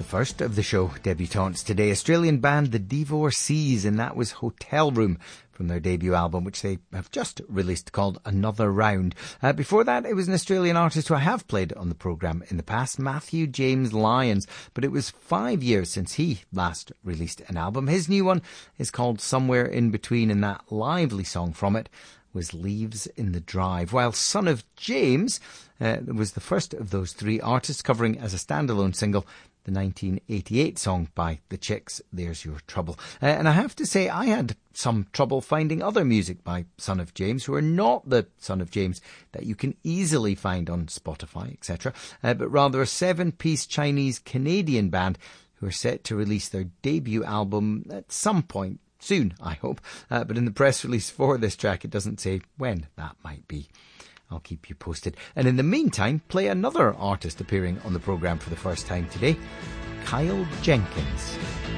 first of the show debutantes today. Australian band The Divorcees, and that was Hotel Room from their debut album, which they have just released, called Another Round. Before that, it was an Australian artist who I have played on the programme in the past, Matthew James Lyons, but it was 5 years since he last released an album. His new one is called Somewhere in Between, and that lively song from it was Leaves in the Drive, while Son of James was the first of those three artists, covering as a standalone single the 1988 song by The Chicks, There's Your Trouble. And I have to say, I had some trouble finding other music by Son of James, who are not the Son of James that you can easily find on Spotify, etc., but rather a 7-piece Chinese-Canadian band who are set to release their debut album at some point soon, I hope. But in the press release for this track, it doesn't say when that might be. I'll keep you posted. And in the meantime, play another artist appearing on the programme for the first time today, Kyle Jenkins.